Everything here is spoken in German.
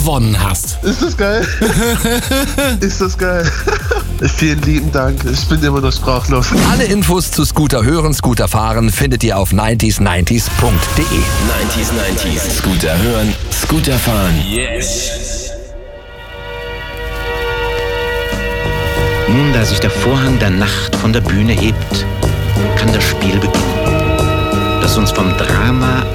gewonnen hast. Ist das geil? Ist das geil? Vielen lieben Dank. Ich bin immer noch sprachlos. Alle Infos zu Scooter hören, Scooter fahren findet ihr auf 90s90s.de. 90s Scooter hören, Scooter fahren. Yes! Nun, da sich der Vorhang der Nacht von der Bühne hebt, kann das Spiel beginnen, das uns vom Drama